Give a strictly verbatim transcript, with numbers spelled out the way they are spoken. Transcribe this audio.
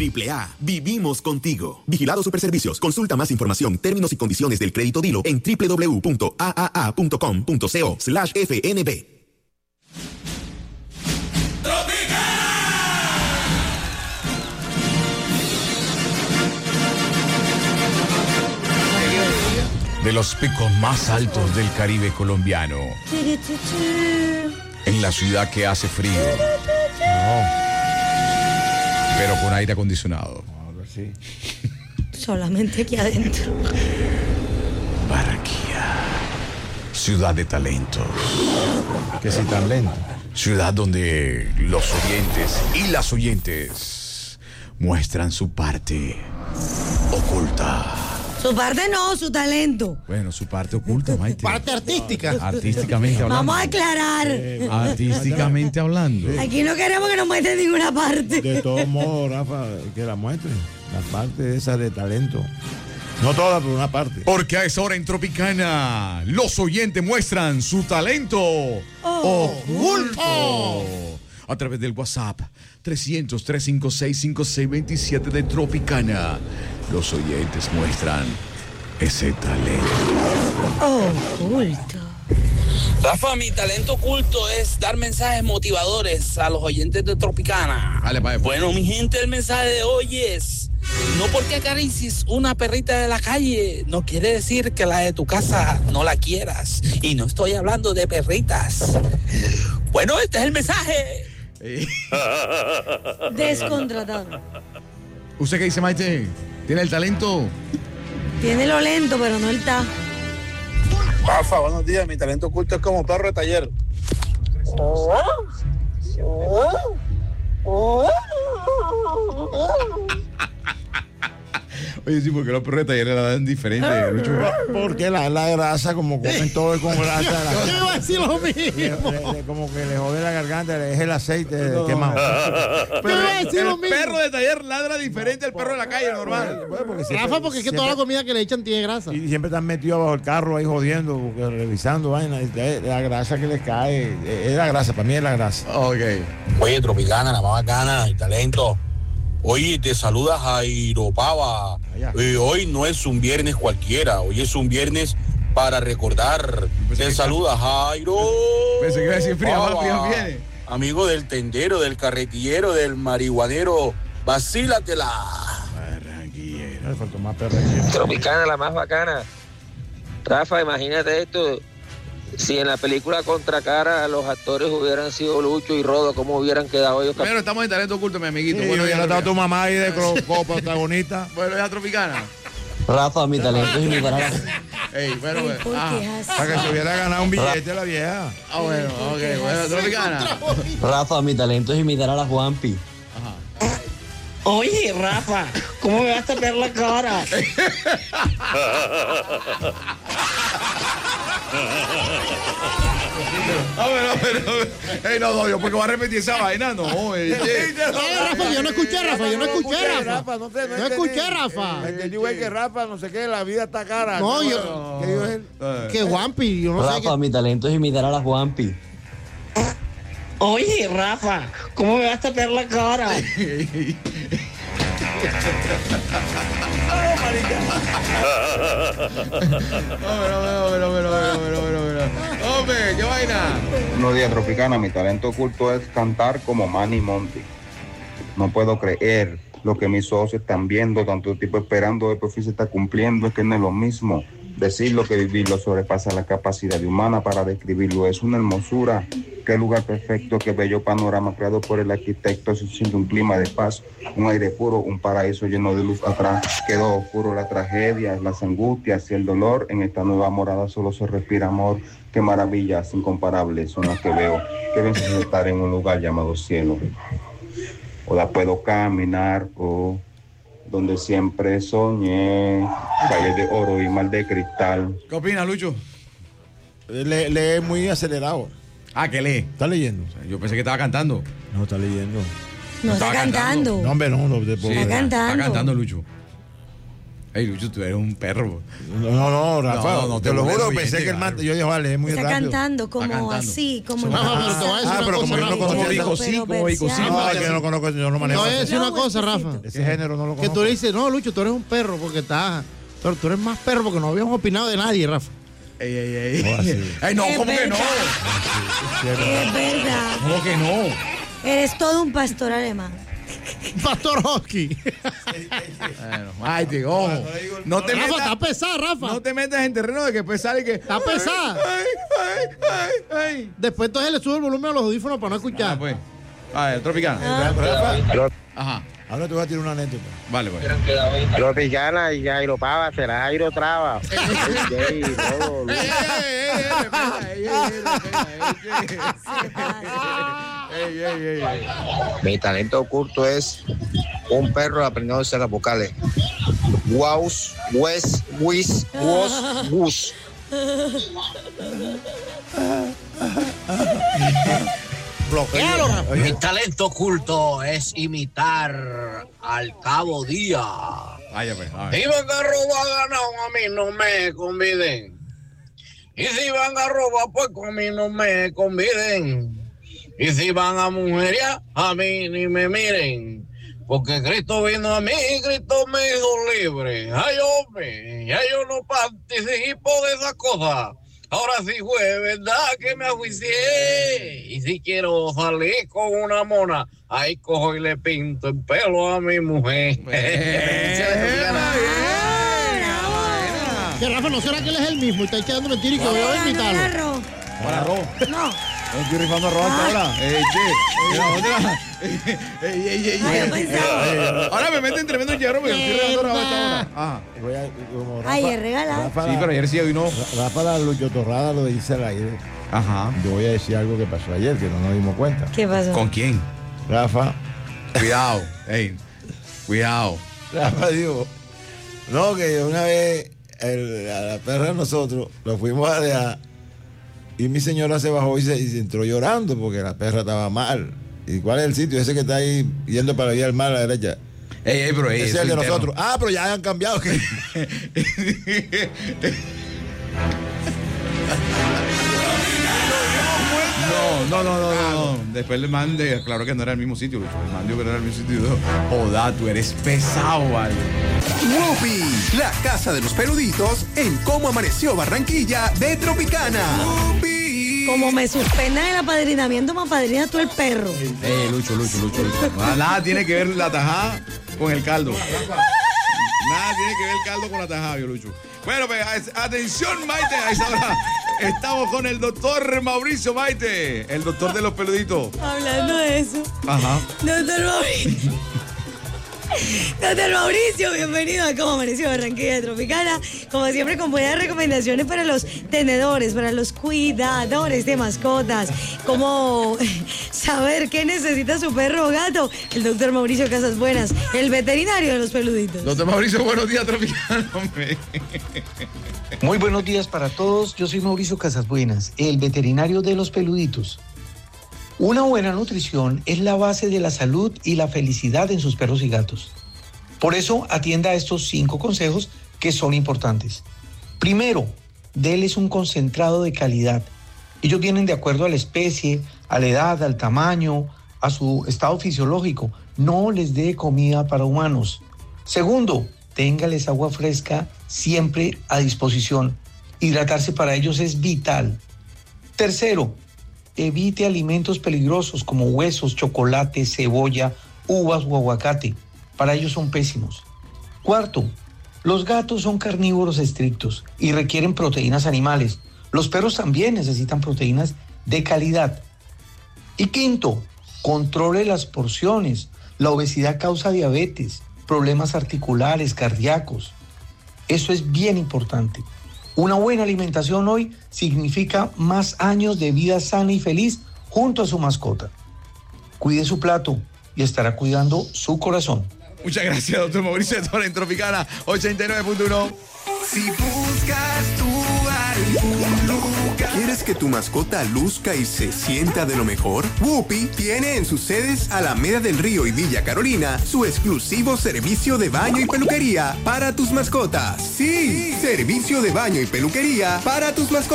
Triple A, vivimos contigo. Vigilado Superservicios. Consulta más información, términos y condiciones del crédito Dilo en doble u doble u doble u punto a a a punto com punto co slash F N B. De los picos más altos del Caribe colombiano. En la ciudad que hace frío. No. Pero con aire acondicionado. Ahora sí. Solamente aquí adentro. Barranquilla. Ciudad de talentos. Que si tan lento. Ciudad donde los oyentes y las oyentes muestran su parte oculta. Su parte no, su talento. Bueno, su parte oculta, Maite. Parte artística. Artísticamente hablando. Vamos a aclarar. Eh, artísticamente hablando. Aquí no queremos que nos muestren ninguna parte. De todos modos, Rafa, que la muestren. La parte esa de talento. No toda, pero una parte. Porque a esa hora en Tropicana, los oyentes muestran su talento Oh. oculto. A través del WhatsApp trescientos, trescientos cincuenta y seis, cincuenta y seis veintisiete de Tropicana. Los oyentes muestran ese talento Oculto. Rafa, mi talento oculto es dar mensajes motivadores a los oyentes de Tropicana. Dale, pa, pa. Bueno, mi gente, el mensaje de hoy es: no porque acaricies una perrita de la calle, no quiere decir que la de tu casa no la quieras. Y no estoy hablando de perritas. Bueno, este es el mensaje. Descontratado. ¿Usted qué dice, Maite? ¿Tiene el talento? Tiene lo lento, pero no el ta. Rafa, buenos días. Mi talento oculto es como perro de taller. Oye, sí, porque los perros de taller la dan diferente, Lucho. Porque la, la grasa, como comen todo con grasa. La, Yo iba a decir lo mismo. le- le- como que le jode la garganta, es el aceite quemado. Yo iba a decir lo El mismo. perro de taller ladra diferente al perro de la calle normal. Bueno, porque siempre- Rafa, porque es que siempre- toda la comida que le echan tiene grasa. Y siempre están metidos bajo el carro ahí jodiendo, porque revisando vainas. La grasa que les cae, es la grasa, para mí es la grasa. Ok. Oye, Tropicana, la más bacana, el talento. Oye, te saluda Jairo Pava. Allá. Eh, hoy no es un viernes cualquiera, hoy es un viernes para recordar. Pensé Te que- saluda Jairo. Pensé que iba a decir fría, Pava, más fría viene. amigo del tendero, del carretillero, del marihuanero. Vacílatela. Barranquillero. Le faltó más perro ahí. Tropicana, la más bacana. Rafa, imagínate esto. Si en la película Contra Cara los actores hubieran sido Lucho y Rodo, ¿cómo hubieran quedado ellos? Pero estamos en talento oculto, mi amiguito. Sí, bueno, ya ya no estaba tu Tropicana. mamá ahí de co-protagonista. Bueno, ya Tropicana. Rafa, mi talento es imitar a la... Ey, bueno, Ay, bueno. ¿por Ah, qué es Para que así? se hubiera ganado un billete la vieja. ah, bueno, ok. Bueno, Tropicana. Rafa, mi talento es imitar a la Juanpi. Ajá. Oye, Rafa, ¿cómo me vas a taper la cara? A ver, a ver, a ver. Ey, no, no, yo porque voy a repetir esa vaina, no. ey, ey. No, Rafa, yo no escuché, Rafa, yo no escuché, Rafa. no, te, No escuché, Rafa. Entendí, güey, que Rafa, no sé qué, la vida está cara. No, yo- ¿Qué dijo él? Que Juanpi, yo no sé Rafa, qué. mi talento es imitar a la Juanpi. Oye, Rafa, ¿cómo me vas a taper la cara? Hombre, qué vaina. Buenos días, Tropicana. Mi talento oculto es cantar como Manny Monty. No puedo creer lo que mis ojos están viendo, tanto tiempo esperando, después se está cumpliendo, es que no es lo mismo. Decirlo que vivirlo sobrepasa la capacidad humana para describirlo. Es una hermosura. Qué lugar perfecto, qué bello panorama creado por el arquitecto. Se siente un clima de paz, un aire puro, un paraíso lleno de luz atrás. Quedó oscuro la tragedia, las angustias y el dolor. En esta nueva morada solo se respira amor. Qué maravillas incomparables son las que veo. Qué bien es estar en un lugar llamado cielo. O la puedo caminar por donde siempre soñé, calles de oro y mar de cristal. ¿Qué opinas, Lucho? Le, lee muy acelerado. Ah, ¿qué lee? ¿Está leyendo? Yo pensé que estaba cantando. No, está leyendo. No Estaba está cantando. No, hombre, no, no. De Sí, Está cantando. Está cantando, Lucho. Ey, Lucho, tú eres un perro. No, no, no, Rafa, No, no, te, te lo burles, juro, muy pensé bien, que el man, claro. yo dije, vale, es muy Está rápido. cantando como Está cantando. así, como Rafa, pero te voy a decir Ah, una pero cosa, como yo no Rafa. conocía Como esa- Vico, como Vico, sí, No, es que yo no conozco, yo no Te manejo. voy a decir No, una cosa, huesecito. Rafa. Ese género no lo Que conozco. tú le dices, no, Lucho, tú eres un perro porque estás... Pero tú eres más perro porque no habíamos opinado de nadie, Rafa. Ey, ey, ey. No, así. Ay, no, Es ¿cómo que no? verdad. Es verdad. ¿Cómo que no? Eres todo un pastor alemán. Pastor Husky. Bueno, ay, tío, ojo. No te Rafa, metas, está pesada, Rafa. no te metas en terreno de que después sale que. Está pesada. Ay, ay, ay, ay. Después entonces le sube el volumen a los audífonos para no escuchar. Ah, pues. A ver, Tropicana. Ah. Rafa, Ajá. ahora te voy a tirar una anécdota. Vale, pues. Tropicana y Jairo Pava, será Jairo Traba. Ey, ey, todo, Ey, ey, ey, ey, ey, ey, ey, ey, ey, ey. Mi talento oculto es un perro aprendiendo a hacer las vocales. Waus, wes, wis, wos, wus. Bloqueo. Mi talento oculto es imitar al Cabo Díaz. Vaya, pues. A ver. Si van a robar ganado, a mí no me conviden. Y si van a robar, pues a mí no me conviden. Y si van a mujería, a mí ni me miren. Porque Cristo vino a mí, Cristo me hizo libre. Ay, hombre, ya yo no participo de esas cosas. Ahora sí fue verdad que me ajuicié. Y si quiero salir con una mona, ahí cojo y le pinto el pelo a mi mujer. Que Rafa, ¿no será que él es el mismo? Y está echando mentiras y que voy a Ganó el imitarlo. arroz. Para arroz. No. Estoy rifando arroz hasta ahora. Ey, che. Mira, otra. Ey, ey, ey, Ay, ey. yo pensaba. Ahora me meten tremendo hierro porque estoy regalando arroz hasta ahora. Ajá. Voy a- como Rafa- Ay, es regalado. Rafa, Sí, pero ayer sí, hoy no. Ra- Rafa la Lucho Torrada lo dice al aire. Ajá. Yo voy a decir algo que pasó ayer, que no nos dimos cuenta. ¿Qué pasó? ¿Con quién? Rafa, Cuidado. Ey. Cuidado. Rafa dijo, no, que una vez el- a la perra de nosotros lo fuimos a dejar y mi señora se bajó y se, y se entró llorando porque la perra estaba mal. ¿Y cuál es el sitio? Ese que está ahí yendo para la vía del mar a la derecha. Ey, ey, pero ey. Ese es eso el de interno. nosotros. Ah, pero ya han cambiado. ¿Qué? No, no, no, no, no, no. Después le mandé, claro que no era el mismo sitio, Lucho. Le mandé que no era el mismo sitio. y dijo, joda, tú eres pesado, vale. Whoopi, la casa de los peluditos en Cómo Amaneció Barranquilla de Tropicana. Whoopi. Como me suspendan el apadrinamiento, me apadrina tú el perro. Ey, Lucho, Lucho, Lucho, Lucho. Nada, nada tiene que ver la tajada con el caldo. Nada tiene que ver el caldo con la tajada, vio, Lucho. Bueno, pues atención, Maite, a esa hora estamos con el doctor Mauricio Maite, el doctor de los peluditos. Hablando de eso. Ajá. Doctor Mauricio. Doctor Mauricio, bienvenido a Cómo Amaneció Barranquilla de Tropicana. Como siempre, con buenas recomendaciones para los tenedores, para los cuidadores de mascotas. Cómo saber qué necesita su perro o gato. El doctor Mauricio Casas Buenas, el veterinario de los peluditos. Doctor Mauricio, buenos días, Tropicana, hombre. Muy buenos días para todos. Yo soy Mauricio Casasbuenas, el veterinario de los peluditos. Una buena nutrición es la base de la salud y la felicidad en sus perros y gatos. Por eso atienda a estos cinco consejos que son importantes. Primero, déles un concentrado de calidad. Ellos vienen de acuerdo a la especie, a la edad, al tamaño, a su estado fisiológico. No les dé comida para humanos. Segundo, téngales agua fresca siempre a disposición. Hidratarse para ellos es vital. Tercero, evite alimentos peligrosos como huesos, chocolate, cebolla, uvas o aguacate. Para ellos son pésimos. Cuarto, los gatos son carnívoros estrictos y requieren proteínas animales. Los perros también necesitan proteínas de calidad. Y quinto, controle las porciones. La obesidad causa diabetes, problemas articulares, cardíacos. Eso es bien importante. Una buena alimentación hoy significa más años de vida sana y feliz junto a su mascota. Cuide su plato y estará cuidando su corazón. Muchas gracias, doctor Mauricio, doctor en Tropicana ochenta y nueve punto uno. Si buscas tú algún lugar ¿Quieres que tu mascota luzca y se sienta de lo mejor? Whoopi tiene en sus sedes Alameda del Río y Villa Carolina su exclusivo servicio de baño y peluquería para tus mascotas. Sí, servicio de baño y peluquería para tus mascotas.